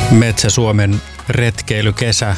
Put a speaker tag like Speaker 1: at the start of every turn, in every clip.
Speaker 1: Metsä-Suomen retkeilykesä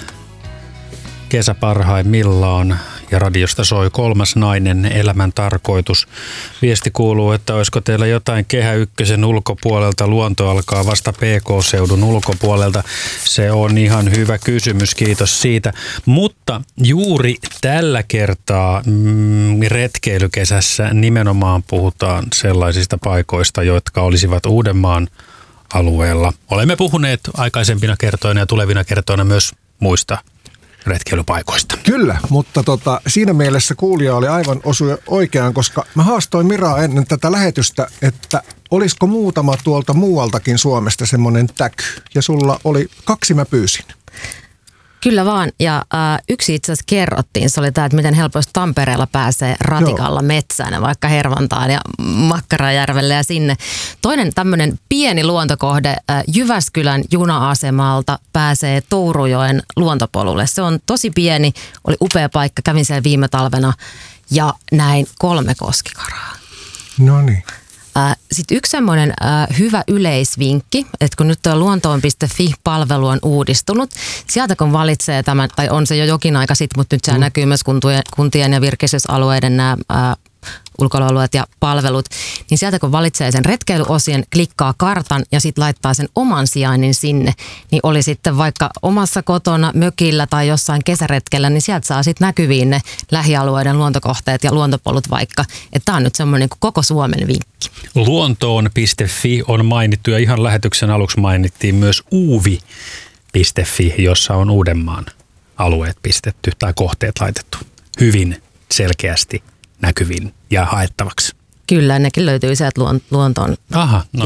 Speaker 1: parhaimmillaan ja radiosta soi Kolmas nainen, elämän tarkoitus. Viesti kuuluu, että olisiko teillä jotain Kehä Ykkösen ulkopuolelta, luonto alkaa vasta PK-seudun ulkopuolelta. Se on ihan hyvä kysymys, kiitos siitä. Mutta juuri tällä kertaa retkeilykesässä nimenomaan puhutaan sellaisista paikoista, jotka olisivat Uudenmaan alueella. Olemme puhuneet aikaisempina kertoina ja tulevina kertoina myös muista retkeilypaikoista.
Speaker 2: Kyllä, mutta siinä mielessä kuulija oli aivan osui oikeaan, koska mä haastoin Miraa ennen tätä lähetystä, että olisiko muutama tuolta muualtakin Suomesta semmoinen täky. Ja sulla oli 2, mä pyysin.
Speaker 3: Kyllä vaan, ja yksi itse asiassa kerrottiin, se oli tämä, että miten helposti Tampereella pääsee ratikalla metsään, vaikka Hervantaan ja Makkarajärvelle ja sinne. Toinen tämmöinen pieni luontokohde Jyväskylän juna-asemalta pääsee Tourujoen luontopolulle. Se on tosi pieni, oli upea paikka, kävin siellä viime talvena ja näin 3 koskikaraa.
Speaker 2: No niin.
Speaker 3: Sitten yksi semmoinen hyvä yleisvinkki, että kun nyt tuo luontoon.fi-palvelu on uudistunut, sieltä kun valitsee tämän, tai on se jo jokin aika sitten, mutta nyt se näkyy myös kuntien ja virkeistysalueiden nämä ulkoilualueet ja palvelut, niin sieltä kun valitsee sen retkeilyosien, klikkaa kartan ja sitten laittaa sen oman sijainnin sinne, niin oli sitten vaikka omassa kotona, mökillä tai jossain kesäretkellä, niin sieltä saa sitten näkyviin ne lähialueiden luontokohteet ja luontopolut vaikka. Että tämä on nyt semmoinen koko Suomen vinkki.
Speaker 1: Luontoon.fi on mainittu ja ihan lähetyksen aluksi mainittiin myös uuvi.fi, jossa on Uudenmaan alueet pistetty tai kohteet laitettu hyvin selkeästi näkyviin ja haettavaksi.
Speaker 3: Kyllä, nekin löytyy sieltä luontoon.
Speaker 1: Aha, no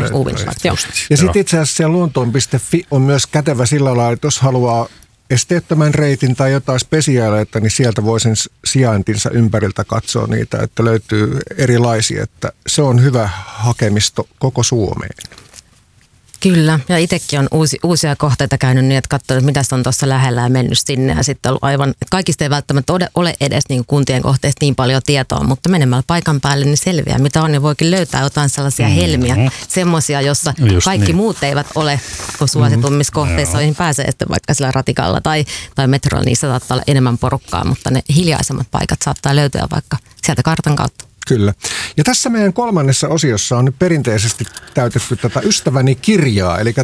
Speaker 2: ja sitten itse asiassa siellä luontoon.fi on myös kätevä sillä lailla, että jos haluaa esteettömän reitin tai jotain spesiaaleita, niin sieltä voi sen sijaintinsa ympäriltä katsoa niitä, että löytyy erilaisia, että se on hyvä hakemisto koko Suomeen.
Speaker 3: Kyllä, ja itsekin on uusia kohteita käynyt niin, että katsonut, mitä on tuossa lähellä ja mennyt sinne. Ja sitten ollut aivan, että kaikista ei välttämättä ole edes niin kuntien kohteista niin paljon tietoa, mutta menemällä paikan päälle niin selviää, mitä on. Ja voikin löytää jotain sellaisia helmiä, semmoisia, jossa kaikki muut eivät ole, kun suositummissa kohteissa, joihin pääsee sitten vaikka sillä ratikalla tai metrolla, niissä saattaa olla enemmän porukkaa, mutta ne hiljaisemmat paikat saattaa löytyä vaikka sieltä kartan kautta.
Speaker 2: Kyllä. Ja tässä meidän 3. osiossa on nyt perinteisesti täytetty tätä ystäväni kirjaa. Eli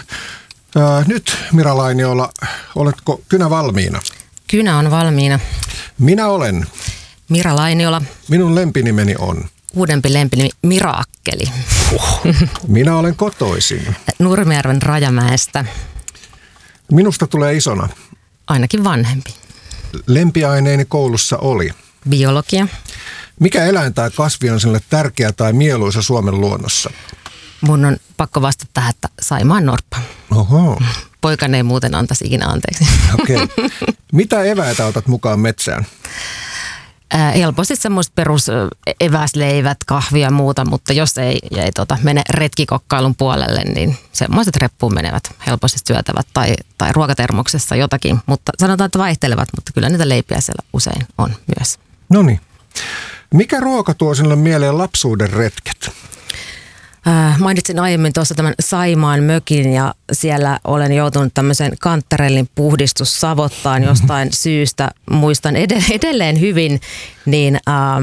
Speaker 2: nyt Mira Lainiola, oletko kynä valmiina?
Speaker 3: Kynä on valmiina.
Speaker 2: Minä olen
Speaker 3: Mira Lainiola.
Speaker 2: Minun lempinimeni on
Speaker 3: uudempi lempinimi Miraakkeli.
Speaker 2: Minä olen kotoisin
Speaker 3: Nurmijärven Rajamäestä.
Speaker 2: Minusta tulee isona.
Speaker 3: Ainakin vanhempi.
Speaker 2: Lempiaineeni koulussa oli
Speaker 3: biologia.
Speaker 2: Mikä eläin tai kasvi on sinulle tärkeä tai mieluisa Suomen luonnossa?
Speaker 3: Mun on pakko vastata tähän, että Saimaan norppa.
Speaker 2: Oho.
Speaker 3: Poikani ei muuten antaisi ikinä anteeksi.
Speaker 2: Okei. Mitä eväitä otat mukaan metsään?
Speaker 3: Helposti semmoista perus eväsleivät, kahvia ja muuta, mutta jos ei mene retkikokkailun puolelle, niin semmoiset reppuun menevät helposti syötävät tai ruokatermoksessa jotakin. Mutta sanotaan, että vaihtelevat, mutta kyllä niitä leipiä siellä usein on myös.
Speaker 2: Noniin. Mikä ruoka tuo sinulle mieleen lapsuuden retket?
Speaker 3: Mainitsin aiemmin tuossa tämän Saimaan mökin ja siellä olen joutunut tämmöisen kantarellin puhdistussavottaan jostain syystä. Muistan edelleen hyvin, niin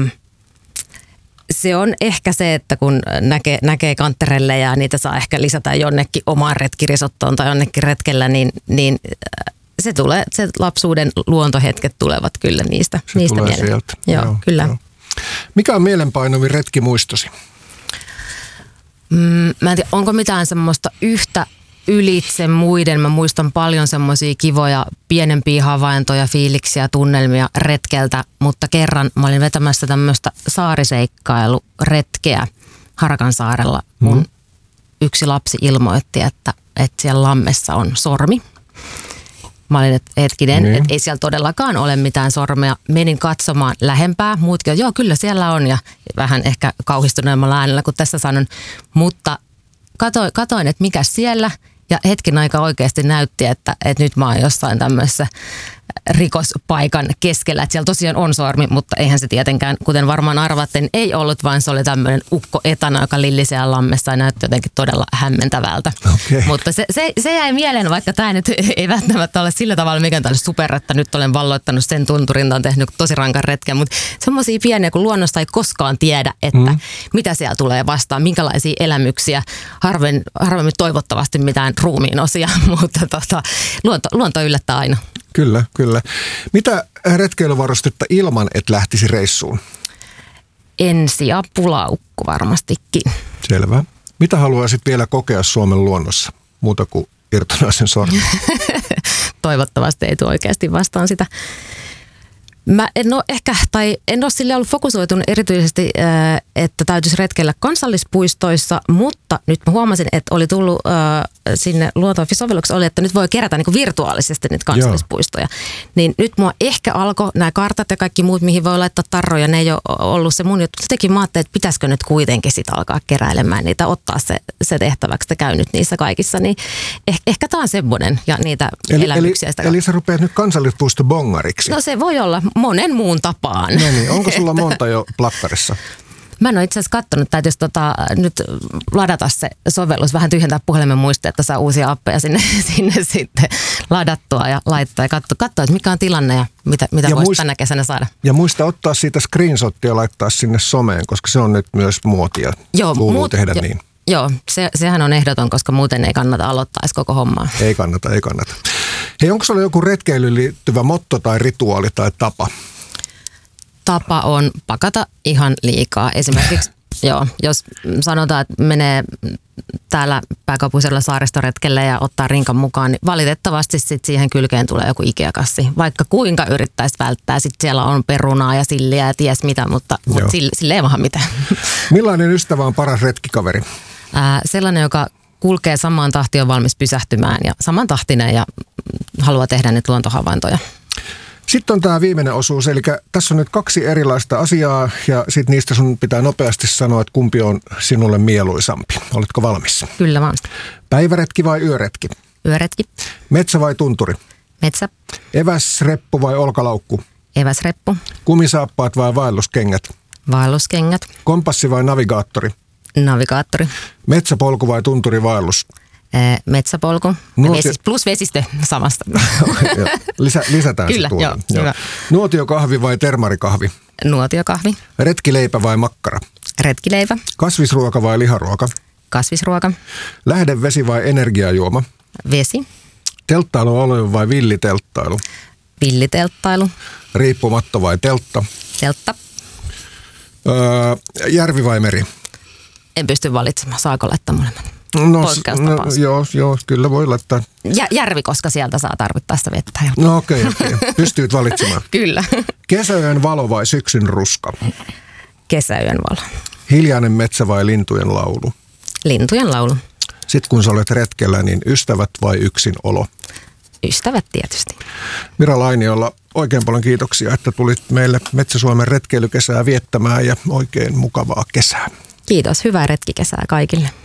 Speaker 3: se on ehkä se, että kun näkee kantarelle ja niitä saa ehkä lisätä jonnekin omaan retkirisottoon tai jonnekin retkellä, niin se lapsuuden luontohetket tulevat kyllä niistä
Speaker 2: tulee
Speaker 3: mieleen.
Speaker 2: Sieltä.
Speaker 3: Joo, kyllä. Joo.
Speaker 2: Mikä on mielenpainuvin retkimuistosi?
Speaker 3: Mä en tiedä, onko mitään semmoista yhtä ylitse muiden. Mä muistan paljon semmoisia kivoja, pienempiä havaintoja, fiiliksiä, tunnelmia retkeltä, mutta kerran mä olin vetämässä tämmöistä saariseikkailuretkeä Harakansaarella. Mun yksi lapsi ilmoitti, että siellä lammessa on sormi. Mä olin, että hetkinen, että ei siellä todellakaan ole mitään sormea. Menin katsomaan lähempää. Muutkin, joo, kyllä siellä on. Ja vähän ehkä kauhistuneemmalla äänellä kuin tässä sanon. Mutta katoin, että mikä siellä. Ja hetken aika oikeasti näytti, että nyt mä oon jossain tämmöisessä rikospaikan keskellä. Että siellä tosiaan on sormi, mutta eihän se tietenkään, kuten varmaan arvatten, ei ollut, vaan se oli tämmöinen ukko etana, joka lilli siellä lammessa ja näytti jotenkin todella hämmentävältä.
Speaker 2: Okay.
Speaker 3: Mutta se jäi mieleen, vaikka tämä nyt ei välttämättä ole sillä tavalla mikään tällainen super, että nyt olen valloittanut sen tunturin, on tehnyt tosi rankan retken, mutta semmoisia pieniä, kun luonnosta ei koskaan tiedä, että mitä siellä tulee vastaan, minkälaisia elämyksiä, harvemmin toivottavasti mitään ruumiin osia, mutta luonto yllättää aina.
Speaker 2: Kyllä, kyllä. Mitä retkeilyvarustetta ilman, että lähtisi reissuun?
Speaker 3: Ensiapulaukku varmastikin.
Speaker 2: Selvä. Mitä haluaisit vielä kokea Suomen luonnossa, muuta kuin irtonaisen sormen?
Speaker 3: Toivottavasti ei tule oikeasti vastaan sitä. Mä en ole sille ollut fokusoitunut erityisesti, että täytyisi retkeillä kansallispuistoissa, mutta nyt mä huomasin, että oli tullut sinne Luonto.fi-sovelluksessa oli, että nyt voi kerätä niin kuin virtuaalisesti niitä kansallispuistoja. Niin nyt mua ehkä alkoi nämä kartat ja kaikki muut, mihin voi laittaa tarroja, ne ei ole ollut se mun juttu. Jotenkin mä ajattelin, että pitäisikö nyt kuitenkin sit alkaa keräilemään niitä, ottaa se tehtäväksi, että käy nyt niissä kaikissa. Niin ehkä tämä on semmoinen ja niitä elämyksiä.
Speaker 2: Eli sä rupeat nyt kansallispuisto bongariksi?
Speaker 3: No se voi olla monen muun tapaan.
Speaker 2: No niin, onko sulla monta jo plakkarissa?
Speaker 3: Mä en ole itse asiassa katsonut, täytyisi nyt ladata se sovellus, vähän tyhjentää puhelimen muistia, että saa uusia appeja sinne sitten ladattua ja laittaa ja katsoa, että mikä on tilanne ja mitä voisi tänä kesänä saada.
Speaker 2: Ja muista ottaa siitä screenshottia ja laittaa sinne someen, koska se on nyt myös muotia. Kuuluu tehdä niin.
Speaker 3: Joo, sehän on ehdoton, koska muuten ei kannata aloittaa koko hommaa.
Speaker 2: Ei kannata. Hei, onko sulla joku retkeilyyn liittyvä motto tai rituaali tai tapa?
Speaker 3: Tapa on pakata ihan liikaa. Esimerkiksi, jos sanotaan, että menee täällä pääkaupunkiseudulla saaristoretkelle ja ottaa rinkan mukaan, niin valitettavasti sit siihen kylkeen tulee joku Ikea-kassi. Vaikka kuinka yrittäisi välttää, sitten siellä on perunaa ja silliä ja ties mitä, mutta sille ei vaan mitään.
Speaker 2: Millainen ystävä on paras retkikaveri?
Speaker 3: Sellainen, joka kulkee samaan tahtiin, on valmis pysähtymään ja samantahtinen ja haluaa tehdä niitä luontohavaintoja.
Speaker 2: Sitten on tämä viimeinen osuus, eli tässä on nyt 2 erilaista asiaa ja sitten niistä sun pitää nopeasti sanoa, että kumpi on sinulle mieluisampi. Oletko valmis?
Speaker 3: Kyllä vaan.
Speaker 2: Päiväretki vai yöretki?
Speaker 3: Yöretki.
Speaker 2: Metsä vai tunturi?
Speaker 3: Metsä.
Speaker 2: Eväsreppu vai olkalaukku?
Speaker 3: Eväsreppu.
Speaker 2: Kumisaappaat vai vaelluskengät?
Speaker 3: Vaelluskengät.
Speaker 2: Kompassi vai navigaattori?
Speaker 3: Navigaattori.
Speaker 2: Metsäpolku vai tunturivaellus?
Speaker 3: Metsäpolku. Plus vesistö samasta.
Speaker 2: Lisätään
Speaker 3: kyllä,
Speaker 2: se tuolla.
Speaker 3: Hyvä.
Speaker 2: Nuotiokahvi vai termarikahvi?
Speaker 3: Nuotiokahvi.
Speaker 2: Retkileipä vai makkara?
Speaker 3: Retkileipä.
Speaker 2: Kasvisruoka vai liharuoka?
Speaker 3: Kasvisruoka.
Speaker 2: Lähdevesi vai energiajuoma?
Speaker 3: Vesi.
Speaker 2: Telttailualue vai villitelttailu?
Speaker 3: Villitelttailu.
Speaker 2: Riippumatto vai teltta?
Speaker 3: Teltta.
Speaker 2: Järvi vai meri?
Speaker 3: En pysty valitsemaan. Saako laittaa molemmat?
Speaker 2: Joo, kyllä voi laittaa.
Speaker 3: Järvi, koska sieltä saa tarvittaessa vettä.
Speaker 2: No okei. Pystyt valitsemaan.
Speaker 3: Kyllä.
Speaker 2: Kesäyön valo vai syksyn ruska?
Speaker 3: Kesäyön valo.
Speaker 2: Hiljainen metsä vai lintujen laulu?
Speaker 3: Lintujen laulu.
Speaker 2: Sitten kun sä olet retkellä, niin ystävät vai yksin olo?
Speaker 3: Ystävät tietysti.
Speaker 2: Mira Lainiolla, oikein paljon kiitoksia, että tulit meille Metsä-Suomen retkeilykesää viettämään ja oikein mukavaa kesää.
Speaker 3: Kiitos. Hyvää retkikesää kaikille.